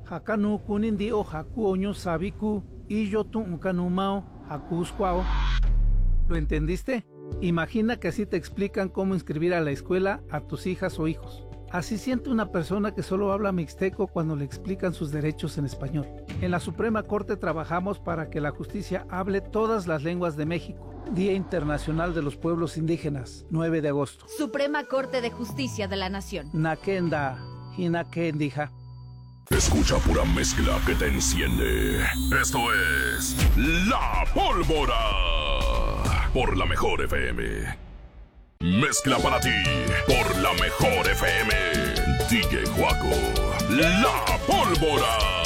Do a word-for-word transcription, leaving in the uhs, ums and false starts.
Hakanu kunindi o haku oño sabiku y yo tu unkanumao hakusquao. ¿Lo entendiste? Imagina que así te explican cómo inscribir a la escuela a tus hijas o hijos. Así siente una persona que solo habla mixteco cuando le explican sus derechos en español. En la Suprema Corte trabajamos para que la justicia hable todas las lenguas de México. Día Internacional de los Pueblos Indígenas, nueve de agosto. Suprema Corte de Justicia de la Nación. Nakenda, Hinakendija. Escucha pura mezcla que te enciende. Esto es La Pólvora por la Mejor F M. Mezcla para ti por la Mejor F M. D J Juaco, La Pólvora.